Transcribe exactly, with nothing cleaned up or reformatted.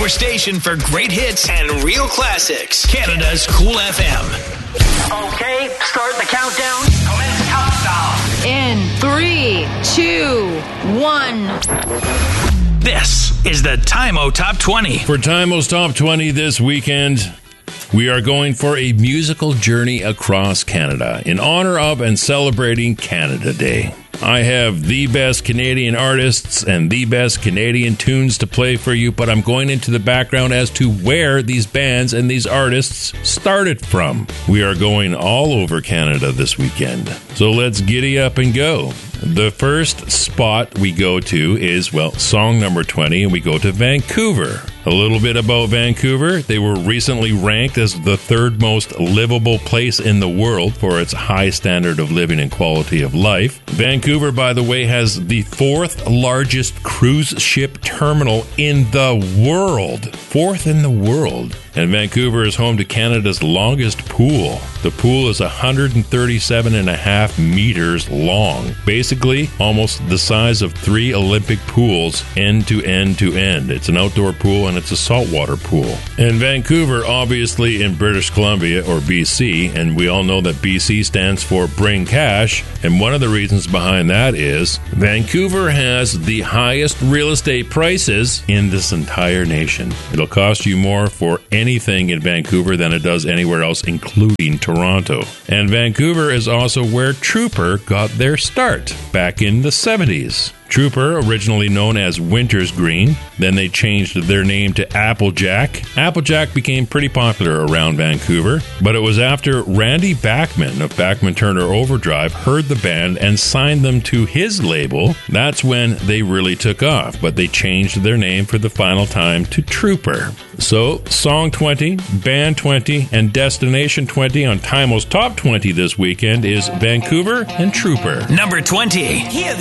your station for great hits and real classics. Canada's Cool F M. Okay, start the countdown. Commence countdown. In three, two, one. This is the Time-O Top twenty. For Time-O's Top twenty this weekend, we are going for a musical journey across Canada in honor of and celebrating Canada Day. I have the best Canadian artists and the best Canadian tunes to play for you, but I'm going into the background as to where these bands and these artists started from. We are going all over Canada this weekend, so let's giddy up and go. The first spot we go to is, well, song number twenty, and we go to Vancouver. A little bit about Vancouver. They were recently ranked as the third most livable place in the world for its high standard of living and quality of life. Vancouver, by the way, has the fourth largest cruise ship terminal in the world. Fourth in the world. And Vancouver is home to Canada's longest pool. The pool is one hundred thirty-seven and a half meters long. Basically, almost the size of three Olympic pools, end to end to end. It's an outdoor pool and it's a saltwater pool. And Vancouver, obviously in British Columbia, or B C, and we all know that B C stands for Bring Cash, and one of the reasons behind that is Vancouver has the highest real estate prices in this entire nation. It'll cost you more for anything in Vancouver than it does anywhere else, including Toronto. And Vancouver is also where Trooper got their start back in the seventies. Trooper, originally known as Winter's Green, then they changed their name to Applejack. Applejack became pretty popular around Vancouver, but it was after Randy Bachman of Bachman Turner Overdrive heard the band and signed them to his label. That's when they really took off, but they changed their name for the final time to Trooper. So, Song twenty, Band twenty, and Destination twenty on Time-O's Top twenty this weekend is Vancouver and Trooper. Number twenty. Hear